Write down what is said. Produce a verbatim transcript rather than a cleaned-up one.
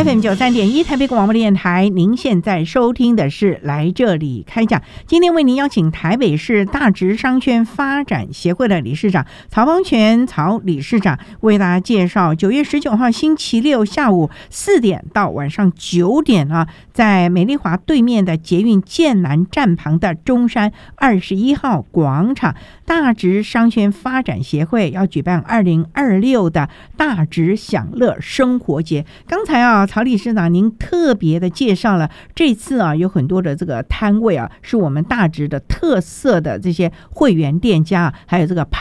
F M 九三点一台北广播电台，您现在收听的是来这里开讲。今天为您邀请台北市大直商圈发展协会的理事长曹邦全曹理事长为大家介绍九月十九号星期六下午四点到晚上九点啊，在美丽华对面的捷运建南站旁的中山二十一号广场，大直商圈发展协会要举办二零二六的大直享乐生活节。刚才啊，曹理事长您特别的介绍了这次啊有很多的这个摊位啊，是我们大直的特色的这些会员店家，还有这个